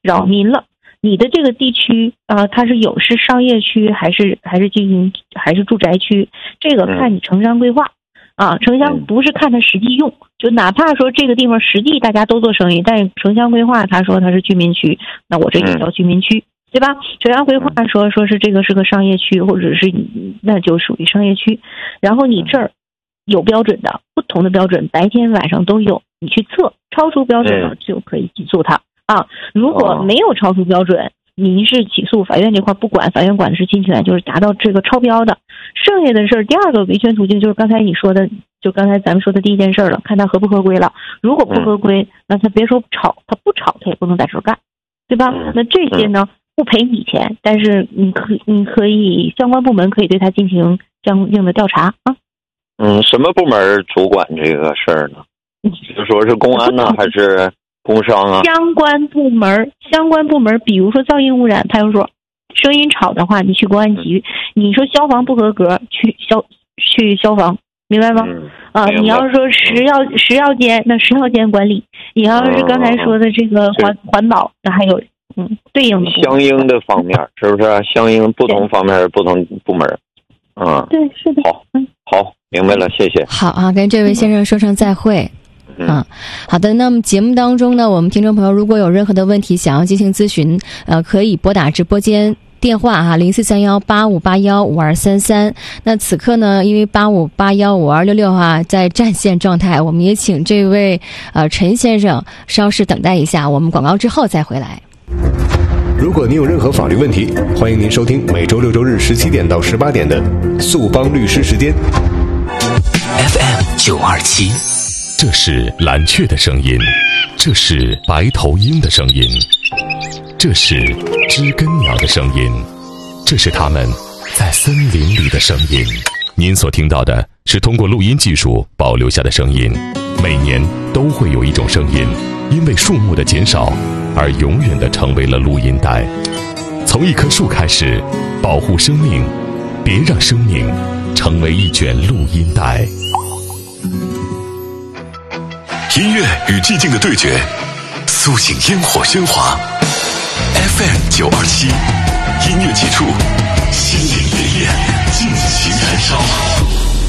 扰民了。你的这个地区它是商业区还是住宅区，这个看你城乡规划城乡不是看它实际用，就哪怕说这个地方实际大家都做生意，但是城乡规划他说它是居民区，那我这也叫居民区，对吧？城乡规划说是这个是个商业区，或者是那就属于商业区。然后你这儿有标准的，不同的标准，白天晚上都有，你去测，超出标准了就可以起诉他如果没有超出标准，民事起诉，法院这块不管，法院管的是侵权，就是达到这个超标的。剩下的事儿，第二个维权途径就是刚才你说的，就刚才咱们说的第一件事了，看他合不合规了。如果不合规，那他别说吵，他不吵他也不能在这儿干，对吧？那这些呢不赔你钱，但是你可以相关部门可以对他进行相应的调查什么部门主管这个事儿呢？就说是公安呢，还是工商啊？ 相关部门，比如说噪音污染派出所，声音吵的话，你去公安局；你说消防不合格，去消防，明白吗？你要是说食药监，那食药监管理；你要是刚才说的这个环保，那还有对应的相应的方面，是不是？相应不同方面不同部门。 对，是的。 好，明白了，谢谢。 好跟这位先生说声再会。好的。那么节目当中呢，我们听众朋友如果有任何的问题想要进行咨询，可以拨打直播间电话043185815233。那此刻呢，因为85815266在占线状态，我们也请这位陈先生稍事等待一下，我们广告之后再回来。 如果您有任何法律问题，欢迎您收听每周6周日17点到18点的素邦律师时间。 FM 927， 这是蓝雀的声音，这是白头鹰的声音，这是知更鸟的声音，这是它们在森林里的声音。您所听到的是通过录音技术保留下的声音。每年都会有一种声音，因为树木的减少而永远地成为了录音带。从一棵树开始，保护生命，别让生命成为一卷录音带。 音乐与寂静的对决，苏醒烟火喧哗。FM 927，音乐几处，心灵烈焰尽情燃烧。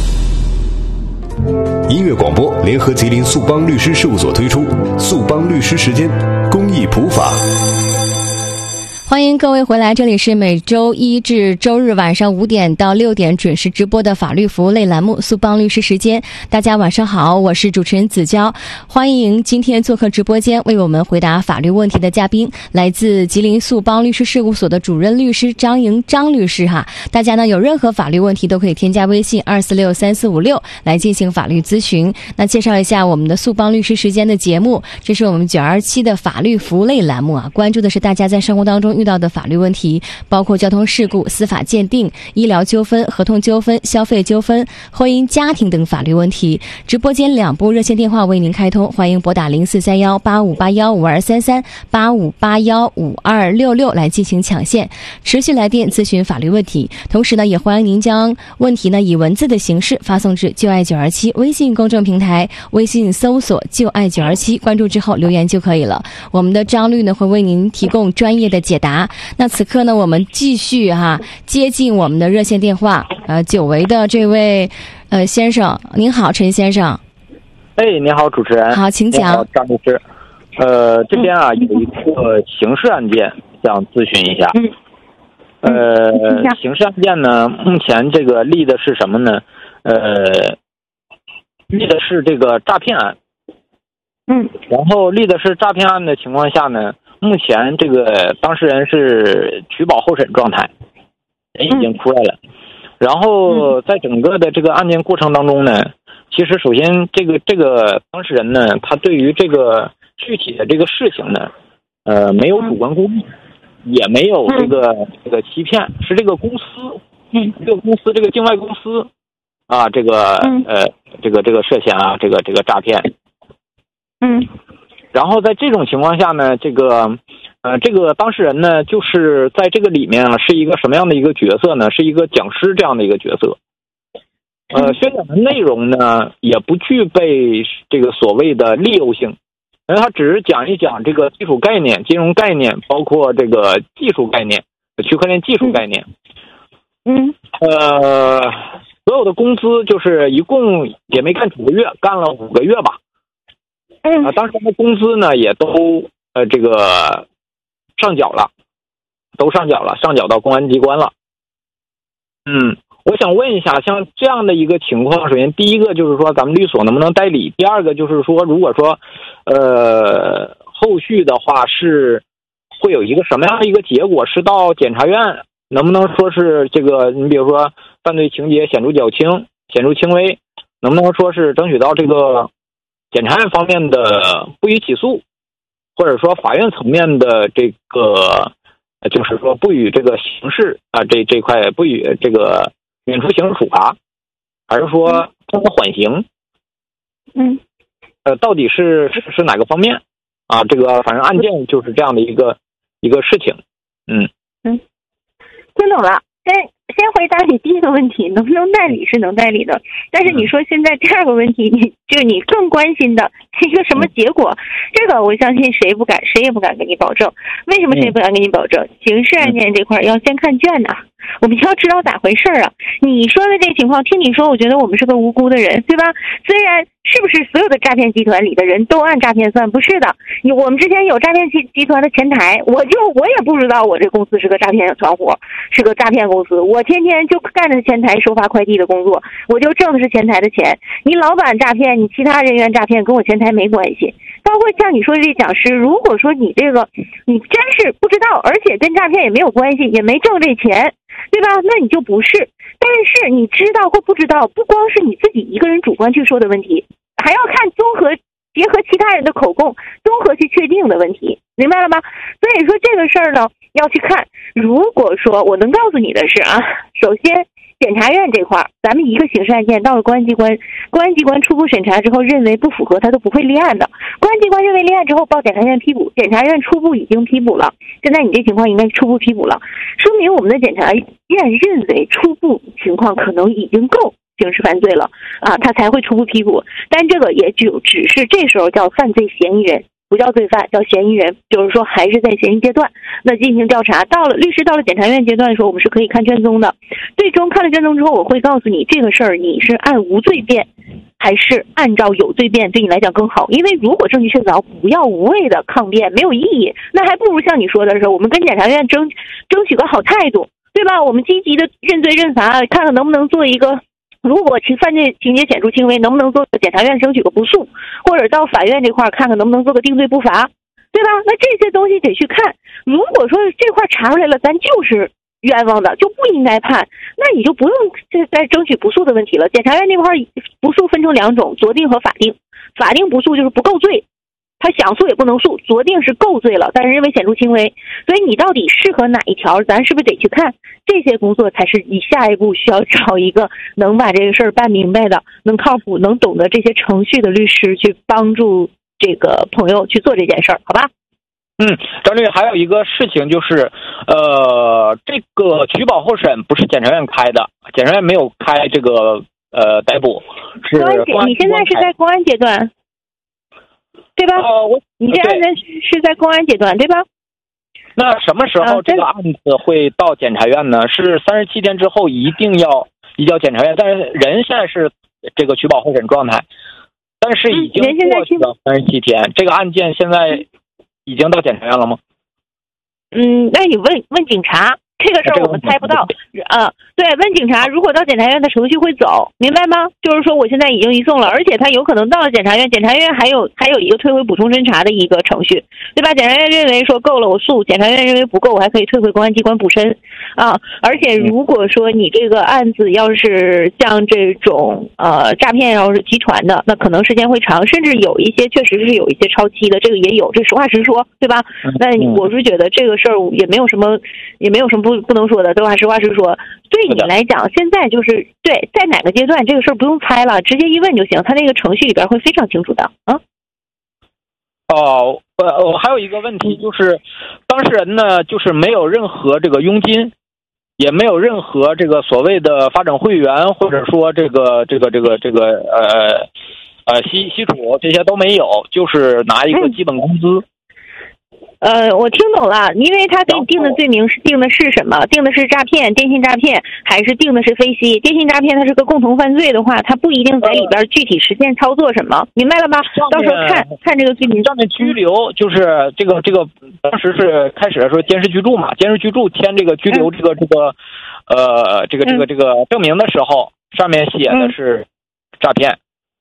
音乐广播联合吉林素邦律师事务所推出素邦律师时间公益普法。 欢迎各位回来，这里是每周一至周日晚上5点到6点准时直播的法律服务类栏目素邦律师时间。大家晚上好，我是主持人子娇，欢迎今天做客直播间为我们回答法律问题的嘉宾，来自吉林素邦律师事务所的主任律师张莹张律师大家呢有任何法律问题都可以添加微信2463456来进行法律咨询。那介绍一下我们的素邦律师时间的节目，这是我们927的法律服务类栏目关注的是大家在生活当中遇到的法律问题，包括交通事故、司法鉴定、医疗纠纷、合同纠纷、消费纠纷、婚姻家庭等法律问题。直播间2部热线电话为您开通，欢迎拨打043185815233 85815266来进行抢线，持续来电咨询法律问题。同时呢，也欢迎您将问题呢以文字的形式发送至就爱927微信公众平台，微信搜索就爱927，关注之后留言就可以了。我们的张律呢会为您提供专业的解答。那此刻呢，我们继续接近我们的热线电话，久违的这位先生，您好，陈先生。 你好，主持人。 好，请讲。 你好，张律师。这边有一个刑事案件想咨询一下。刑事案件呢，目前这个立的是什么呢？立的是这个诈骗案。然后立的是诈骗案的情况下呢，目前这个当事人是取保候审状态，人已经出来了。然后在整个的这个案件过程当中呢，其实首先这个当事人呢，他对于这个具体的这个事情呢，没有主观故意，也没有这个欺骗，是这个公司，这个公司这个境外公司这个涉嫌这个诈骗。然后在这种情况下呢，这个当事人呢，就是在这个里面是一个什么样的一个角色呢？是一个讲师这样的一个角色。宣讲的内容呢，也不具备这个所谓的利诱性， 因为它只是讲一讲这个基础概念、金融概念，包括这个技术概念、区块链技术概念。所有的工资就是一共也没干几个月，干了5个月吧。当时的工资呢也都这个上缴了，上缴到公安机关了。我想问一下，像这样的一个情况，首先第一个就是说咱们律所能不能代理，第二个就是说如果说后续的话是会有一个什么样的一个结果，是到检察院能不能说是这个，你比如说犯罪情节显著较轻、显著轻微，能不能说是争取到这个检察院方面的不予起诉，或者说法院层面的这个就是说不予这个刑事这块不予这个免除刑事处罚，还是说让他缓刑？到底是哪个方面啊？这个反正案件就是这样的一个事情。 听懂了。先回答你第一个问题，能不能代理是能代理的，但是你说现在第二个问题，你更关心的是一个什么结果？这个我相信谁也不敢给你保证。为什么谁也不敢给你保证？刑事案件这块要先看卷呐，我们要知道咋回事啊。你说的这个情况，听你说，我觉得我们是个无辜的人，对吧？虽然是不是所有的诈骗集团里的人都按诈骗算？不是的，我们之前有诈骗集团的前台，我也不知道我这公司是个诈骗团伙，是个诈骗公司。我天天就干着前台收发快递的工作，我就挣的是前台的钱。你老板诈骗，你其他人员诈骗，跟我前台没关系。包括像你说的这讲师，如果说你这个你真是不知道，而且跟诈骗也没有关系，也没挣这钱，对吧？那你就不是。但是你知道或不知道，不光是你自己一个人主观去说的问题，还要看结合其他人的口供，综合去确定的问题，明白了吗？所以说这个事儿呢，要去看。如果说我能告诉你的是首先检察院这块，咱们一个刑事案件到了公安机关初步审查之后认为不符合，他都不会立案的。公安机关认为立案之后报检察院批捕，检察院初步已经批捕了，现在你这情况应该初步批捕了，说明我们的检察院认为初步情况可能已经够刑事犯罪了他才会初步批捕。但这个也只是这时候叫犯罪嫌疑人，不叫罪犯，叫嫌疑人，就是说还是在嫌疑阶段，那进行调查。律师到了检察院阶段的时候，我们是可以看卷宗的。最终看了卷宗之后，我会告诉你这个事儿你是按无罪辩还是按照有罪辩，对你来讲更好。因为如果证据确凿，不要无谓的抗辩，没有意义。那还不如像你说的时候，我们跟检察院争取个好态度，对吧？我们积极的认罪认罚，看看能不能做一个。如果犯罪情节显著轻微，能不能做检察院争取个不诉，或者到法院这块看看能不能做个定罪不罚，对吧？那这些东西得去看。如果说这块查出来了，咱就是冤枉的，就不应该判，那你就不用再争取不诉的问题了。检察院这块不诉分成2种，酌定和法定。法定不诉就是不够罪，他想诉也不能诉，酌定是够罪了，但是认为显著轻微。所以你到底适合哪一条，咱是不是得去看？这些工作才是你下一步需要找一个能把这个事儿办明白的、能靠谱、能懂得这些程序的律师去帮助这个朋友去做这件事儿，好吧？ 张律还有一个事情就是，这个取保候审不是检察院开的，检察院没有开这个逮捕，是公安。 你现在是在公安阶段，对吧？你这案件是在公安阶段，对吧？ 那什么时候这个案子会到检察院呢？是37天之后一定要移交检察院，但是人现在是这个取保候审状态，但是已经过去了37天，这个案件现在已经到检察院了吗？ 那你问警察。这个事儿我们猜不到对，问警察，如果到检察院的程序会走，明白吗？就是说我现在已经移送了，而且他有可能到了检察院，检察院还有一个退回补充侦查的一个程序，对吧？检察院认为说够了我诉，检察院认为不够我还可以退回公安机关补申而且如果说你这个案子要是像这种诈骗要是集团的，那可能时间会长，甚至有一些确实是有一些超期的，这个也有，这实话实说，对吧？那我是觉得这个事儿也没有什么不能说的，对吧？实话实说，对你来讲，现在就是对在哪个阶段这个事儿不用猜了，直接一问就行，他那个程序里边会非常清楚的还有一个问题就是，当事人呢就是没有任何这个佣金，也没有任何这个所谓的发展会员，或者说这个吸储这些都没有，就是拿一个基本工资。 我听懂了，因为他给你定的罪名是定的是什么？定的是诈骗、电信诈骗，还是定的是飞吸？电信诈骗它是个共同犯罪的话，它不一定在里边具体实现操作什么，明白了吗？到时候看这个罪名。 上面拘留就是这个，当时是开始说监视居住嘛，监视居住填这个拘留这个证明的时候，上面写的是诈骗。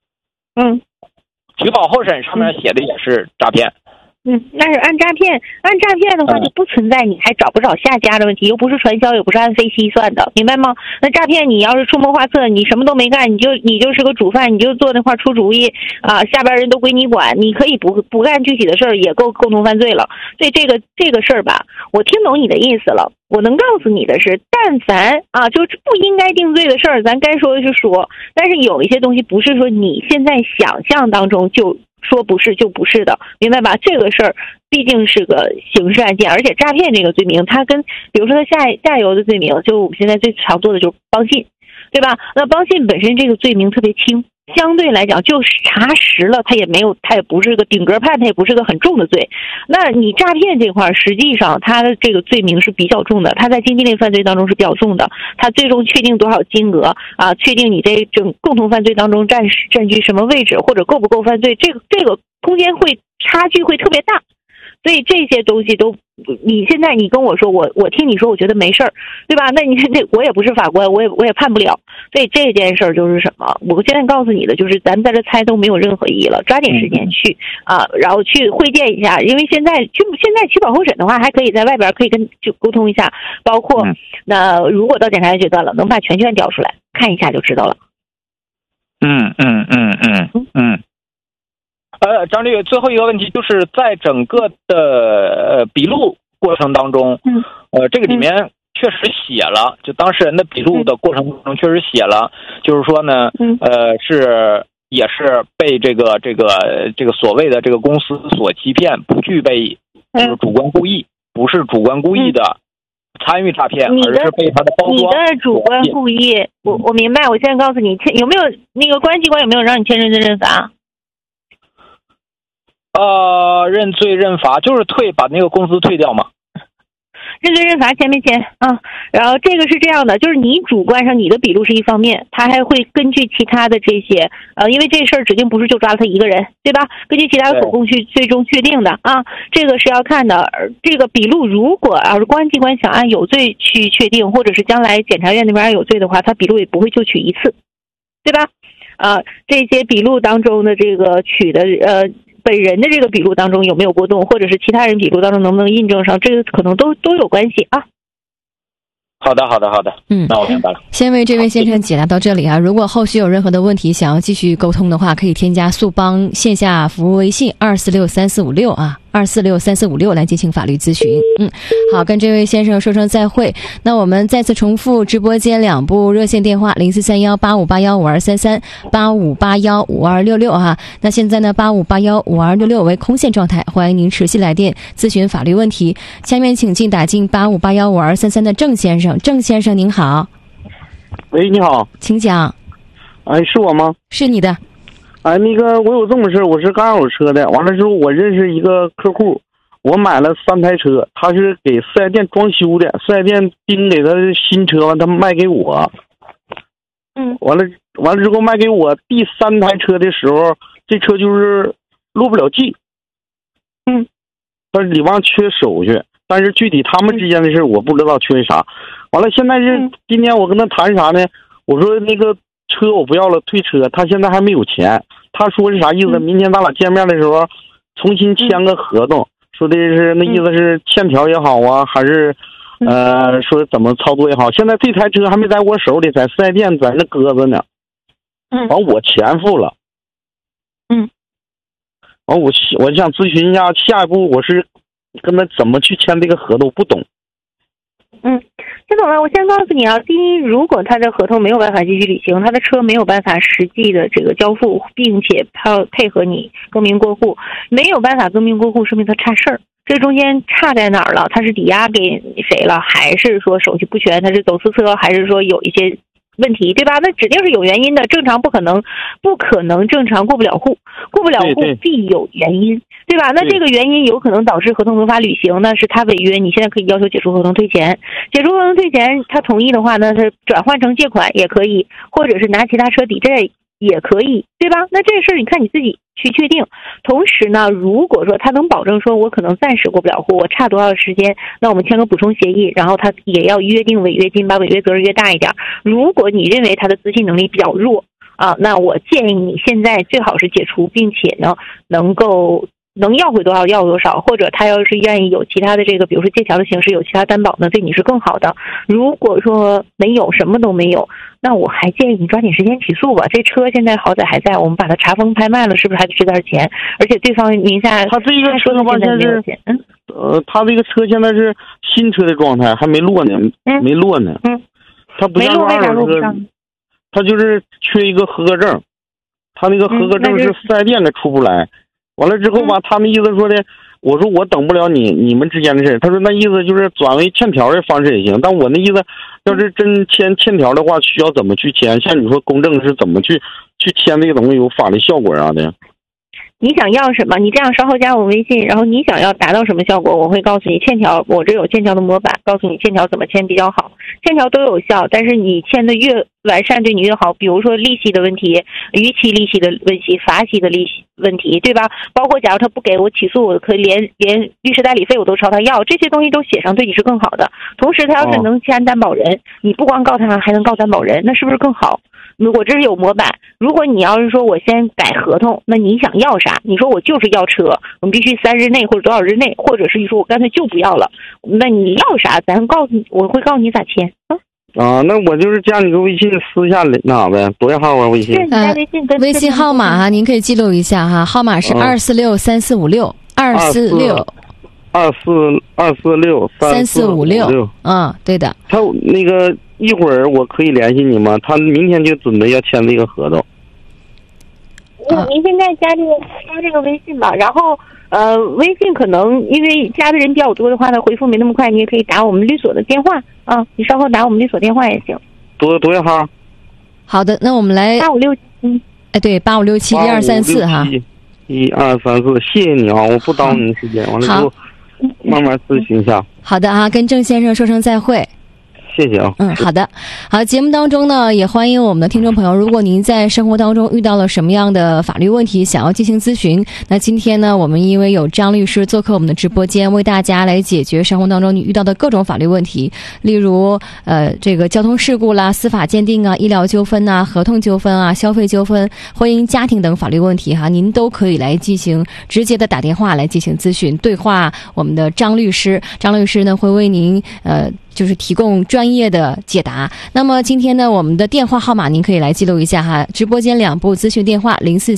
取保候审上面写的也是诈骗。 那是按诈骗的话就不存在你还找不找下家的问题，又不是传销，也不是按飞吸算的，明白吗？那诈骗你要是出谋划策，你什么都没干，你就是个主犯，你就坐那块出主意啊，下边人都归你管，你可以不干具体的事儿，也够共同犯罪了。所以这个事儿吧，我听懂你的意思了。我能告诉你的是，但凡就是不应该定罪的事儿，咱该说的是说，但是有一些东西不是说你现在想象当中就说不是就不是的，明白吧？这个事儿毕竟是个刑事案件，而且诈骗这个罪名，它跟比如说它下游的罪名，就我们现在最常做的就是帮信，对吧？那帮信本身这个罪名特别轻，相对来讲就是查实了，它也不是个顶格判，它也不是个很重的罪。那你诈骗这块实际上它的这个罪名是比较重的，它在经济类犯罪当中是比较重的，它最终确定多少金额啊，确定你这整共同犯罪当中占据什么位置，或者够不够犯罪，这个空间差距会特别大。所以这些东西都，你现在你跟我说，我听你说，我觉得没事儿，对吧？那你我也不是法官，我也判不了。所以这件事儿就是什么？我现在告诉你的就是，咱们在这猜都没有任何意义了，抓紧时间去然后去会见一下，因为现在取保候审的话，还可以在外边可以就沟通一下，包括那如果到检察院阶段了，能把全卷调出来看一下就知道了。 张律，最后一个问题就是在整个的笔录过程当中，这个里面确实写了，就当事人的笔录的过程中确实写了，就是说呢，也是被这个所谓的这个公司所欺骗，不具备就是主观故意，不是主观故意的参与诈骗，而是被他的包装。 你的主观故意，我明白。我现在告诉你，有没有那个公安机关有没有让你签认罪认罚？ 认罪认罚就是把那个公司退掉嘛。 认罪认罚签没签啊？然后这个是这样的，就是你主观上你的笔录是一方面，他还会根据其他的这些因为这事儿指定不是就抓了他一个人，对吧？根据其他的口供去最终确定的这个是要看的。这个笔录如果要是公安机关想按有罪去确定，或者是将来检察院那边按有罪的话，他笔录也不会就取一次，对吧？这些笔录当中的这个取的本人的这个笔录当中有没有波动，或者是其他人笔录当中能不能印证上，这个可能都有关系啊。 好的，那我明白了。 先为这位先生解答到这里如果后续有任何的问题想要继续沟通的话，可以添加速帮线下服务微信2463456 2463456来进行法律咨询。好，跟这位先生说声再会。那我们再次重复直播间2部热线电话043185815233 85815266那现在呢85815266为空线状态，欢迎您持续来电咨询法律问题。下面请进打进85815233的郑先生。郑先生您好。 喂，你好， 请讲。 是我吗？ 是你的。 那个我有这么事，我是刚有车的，完了之后我认识一个客户，我买了3台车，他是给4S店装修的，4S店订给他新车完他卖给我，完了之后卖给我第3台车的时候，这车就是落不了地，但是里边缺手续，但是具体他们之间的事我不知道缺啥。完了现在是今天我跟他谈啥呢，我说那个车我不要了，退车，他现在还没有钱，他说是啥意思，明天咱俩见面的时候重新签个合同，说的是那意思是欠条也好还是说怎么操作也好，现在这台车还没在我手里，在4S店在那搁着呢，完我钱付了，完我想咨询一下下一步我是跟他怎么去签这个合同，不懂。 听懂了。我先告诉你第一，如果他的合同没有办法继续履行，他的车没有办法实际的这个交付，并且他配合你更名过户，没有办法更名过户，说明他差事儿。这中间差在哪儿了？他是抵押给谁了，还是说手续不全？他是走私车，还是说有一些问题，对吧？那指定是有原因的，正常不可能正常过不了户，过不了户必有原因，对吧？那这个原因有可能导致合同无法履行，那是他违约，你现在可以要求解除合同退钱，解除合同退钱，他同意的话呢，他转换成借款也可以，或者是拿其他车抵债也可以，对吧？那这事儿你看你自己去确定。同时呢，如果说他能保证说我可能暂时过不了户，我差多少时间，那我们签个补充协议，然后他也要约定违约金，把违约责任约大一点。如果你认为他的资金能力比较弱啊，那我建议你现在最好是解除，并且呢能要回多少要多少，或者他要是愿意有其他的这个，比如说借条的形式，有其他担保呢，对你是更好的。如果说没有，什么都没有，那我还建议你抓紧时间起诉吧。这车现在好歹还在，我们把它查封拍卖了，是不是还得值点钱？而且对方名下他这个车的话现在是他这个车现在是新车的状态，还没落呢，没落呢。他不像二手车，他就是缺一个合格证，他那个合格证是四S店给出不来。完了之后吧，他们意思说的，我说我等不了你们之间的事。他说那意思就是转为欠条的方式也行，但我那意思，要是真欠条的话，需要怎么去签？像你说公证是怎么去签这个东西有法律效果啥的？ 你想要什么？你这样稍后加我微信，然后你想要达到什么效果，我会告诉你欠条，我这有欠条的模板，告诉你欠条怎么签比较好。欠条都有效，但是你签的越完善对你越好。比如说利息的问题、逾期利息的问题、罚息的利息问题，对吧？包括假如他不给我起诉，我可以连律师代理费我都朝他要，这些东西都写上对你是更好的。同时他要是能签担保人，你不光告他还能告担保人，那是不是更好？我这是有模板。如果你要是说我先改合同，那你想要啥？你说我就是要车，我们必须3日内或者多少日内，或者是你说我干脆就不要了，那你要啥？咱告诉你，我会告诉你咋签啊。 那我就是加你个微信，私下哪呗？多少号啊？微信？ 微信号码哈，您可以记录一下哈，号码是2463456 2463456。对的。 他那个一会儿我可以联系你吗？他明天就准备要签这个合同。 您现在加这个微信吧，然后微信可能因为加的人比较多的话，他回复没那么快，你也可以打我们律所的电话啊，你稍后打我们律所电话也行。 多少号？ 好的，那我们来 8567。 对，85671234哈。 1234，谢谢你啊，我不耽误您时间，完了之后慢慢咨询一下。 好的啊，跟郑先生说声再会。 谢谢啊。 好的。好，节目当中呢，也欢迎我们的听众朋友，如果您在生活当中遇到了什么样的法律问题，想要进行咨询，那今天呢，我们因为有张律师做客我们的直播间，为大家来解决生活当中你遇到的各种法律问题，例如这个交通事故啦、司法鉴定啊、医疗纠纷啊、合同纠纷啊、消费纠纷、婚姻家庭等法律问题哈，您都可以来进行直接的打电话来进行咨询，对话我们的张律师。张律师呢会为您就是提供专业的解答。那么今天呢，我们的电话号码您可以来记录一下哈，直播间2部咨询电话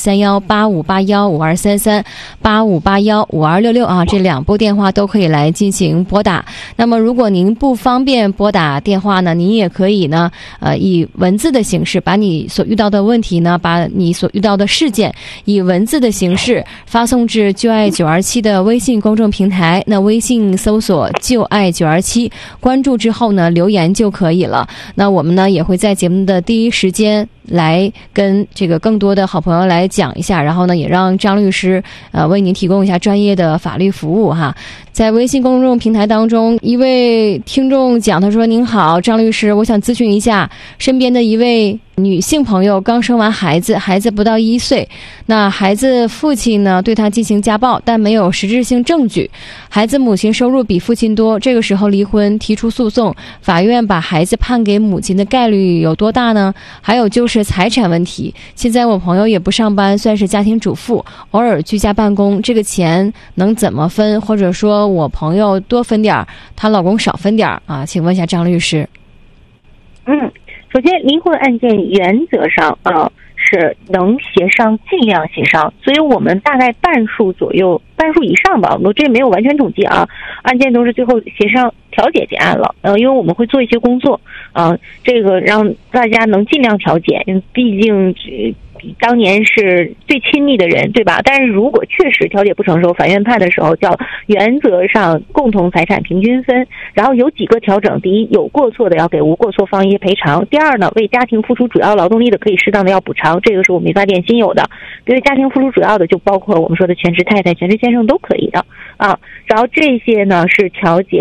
043185815233 85815266啊，这2部电话都可以来进行拨打。那么如果您不方便拨打电话呢，您也可以呢以文字的形式把你所遇到的问题呢，把你所遇到的事件以文字的形式发送至就爱927的微信公众平台，那微信搜索就爱927，关注之后呢留言就可以了。那我们呢也会在节目的第一时间来跟这个更多的好朋友来讲一下，然后呢也让张律师为您提供一下专业的法律服务哈。在微信公众平台当中，一位听众讲，他说：您好，张律师，我想咨询一下，身边的一位女性朋友刚生完孩子，孩子不到1岁，那孩子父亲呢对她进行家暴，但没有实质性证据，孩子母亲收入比父亲多，这个时候离婚提出诉讼，法院把孩子判给母亲的概率有多大呢？还有就是财产问题，现在我朋友也不上班，算是家庭主妇，偶尔居家办公，这个钱能怎么分？或者说我朋友多分点，她老公少分点啊？请问一下张律师。 首先离婚案件原则上是能协商尽量协商，所以我们大概半数左右，半数以上吧，我这没有完全统计啊，案件都是最后协商调解结案了。因为我们会做一些工作这个让大家能尽量调解，毕竟比当年是最亲密的人，对吧？但是如果确实调解不成熟，法院判的时候叫原则上共同财产平均分，然后有几个调整：第一，有过错的要给无过错方一些赔偿；第二呢，为家庭付出主要劳动力的可以适当的要补偿，这个是我们民法典新有的。对于家庭付出主要的，就包括我们说的全职太太、全职先生都可以的啊。然后这些呢是调解